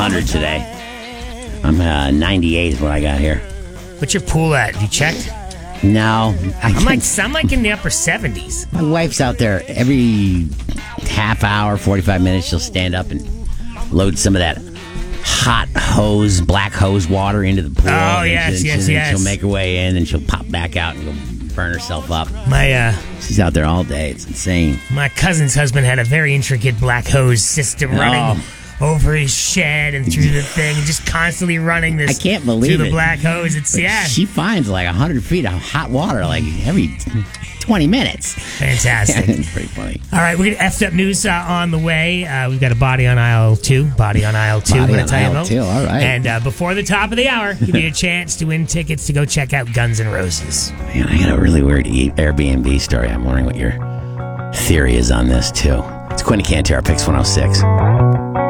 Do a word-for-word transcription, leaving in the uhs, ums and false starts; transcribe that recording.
one hundred today. I'm uh, ninety-eight is what I got here. What's your pool at? Have you checked? No. I I'm like, I'm like in the upper seventies. My wife's out there every half hour, forty-five minutes. She'll stand up and load some of that hot hose, black hose water into the pool. Oh, yes, and, yes, and yes. She'll make her way in and she'll pop back out and go burn herself up. My uh, She's out there all day. It's insane. my cousin's husband had a very intricate black hose system running Oh. over his shed and through the thing, and just constantly running this. I can't believe through it. the black hose. It's But yeah, she finds like one hundred feet of hot water like every twenty minutes. fantastic. It's pretty funny. All right, we got effed up news uh, on the way. Uh, we've got a body on aisle two. Body on aisle two. Body I'm gonna on tell you aisle about. two, all right. And uh, before the top of the hour, give you a chance to win tickets to go check out Guns N' Roses. Man, I got a really weird e- Airbnb story. I'm wondering what your theory is on this, too. It's Quentin Cantor, Pix one oh six.